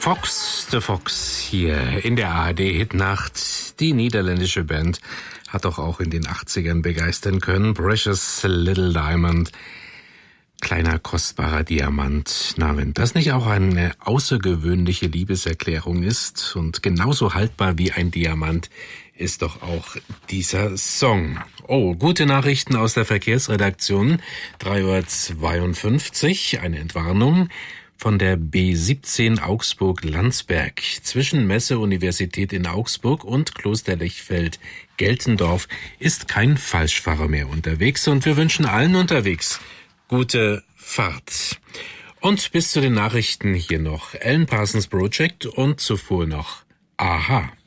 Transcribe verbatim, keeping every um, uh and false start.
Fox the Fox hier in der A R D-Hitnacht. Die niederländische Band hat doch auch in den achtzigern begeistern können. Precious Little Diamond. Kleiner, kostbarer Diamant. Na, wenn das nicht auch eine außergewöhnliche Liebeserklärung ist und genauso haltbar wie ein Diamant, ist doch auch dieser Song. Oh, gute Nachrichten aus der Verkehrsredaktion. drei Uhr zweiundfünfzig, eine Entwarnung von der B siebzehn Augsburg-Landsberg. Zwischen Messe-Universität in Augsburg und Kloster Lechfeld-Geltendorf ist kein Falschfahrer mehr unterwegs und wir wünschen allen unterwegs gute Fahrt. Und bis zu den Nachrichten hier noch Alan Parsons Project und zuvor noch Aha.